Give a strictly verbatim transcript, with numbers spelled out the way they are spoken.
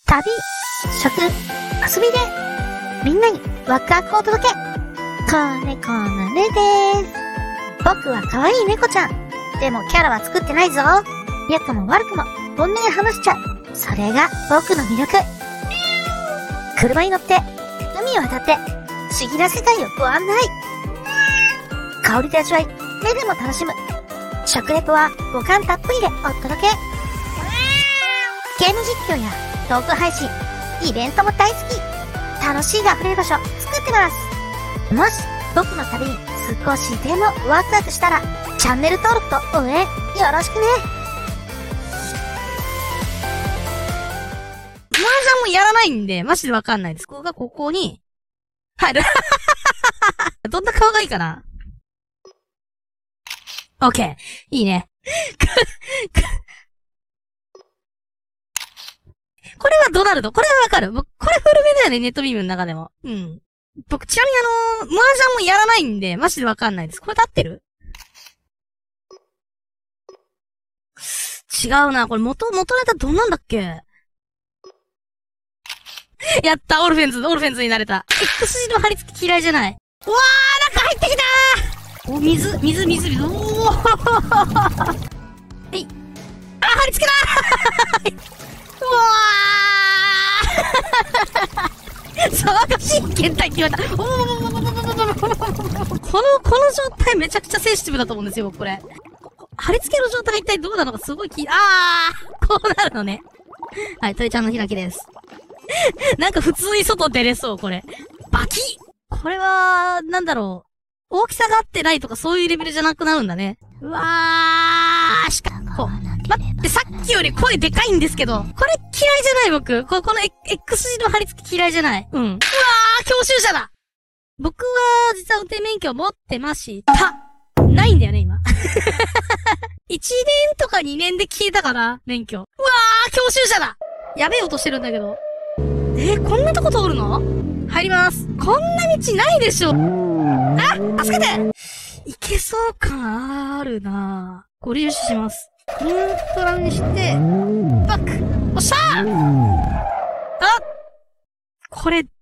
旅、食、遊びで、みんなにワクワクをお届け。子猫のねでーす。僕は可愛い猫ちゃん。でもキャラは作ってないぞ。良くも悪くも本音で話しちゃう。それが僕の魅力。車に乗って、海を渡って、不思議な世界をご案内。香りと味わい、目でも楽しむ。食レポは五感たっぷりでお届け。ゲーム実況やトーク配信、イベントも大好き。楽しいが溢れる場所作ってます。もし僕の旅に少しでもワクワクしたら、チャンネル登録と応援よろしくね。 麻雀もやらないんで、マジでわかんないです。ここがここに、入る。どんな顔がいいかな？オッケー。いいね。これはドナルド。これはわかる。僕、これ古めだよね、ネットビームの中でも。うん。僕、ちなみにあのー、麻雀もやらないんで、マジでわかんないです。これで合ってる？違うな。これ元、元ネタどんなんだっけ？やった、オルフェンズ、オルフェンズになれた。X 字の張り付き嫌いじゃない。うわー、中入ってきたー。お、水、水、水、水。おー。はい。あ、張り付けだー。うわー。騒がしい検体決まった。おー。この、この状態めちゃくちゃセンシティブだと思うんですよ、僕これ。貼り付けの状態が一体どうなのかすごい気、あー、こうなるのね。はい、鳥ちゃんの開きです。なんか普通に外出れそう、これ。バキッ！これは、なんだろう。大きさが合ってないとかそういうレベルじゃなくなるんだね。うわー、しかも、待って、さっきより声でかいんですけど、これ嫌いじゃない僕。こ、この X 字の貼り付き嫌いじゃない。うん。うわー、教習車だ！僕は、実は運転免許持ってました。ないんだよね、今。いちねんとかにねんで消えたかな、免許。うわー、教習車だ！やべえ音してるんだけど。えー、こんなとこ通るの？入ります。こんな道ないでしょ。あ、助けて！いけそう感あるなぁ。ご利用します。ニュートラルにして、バック！おっしゃー！あ！これ、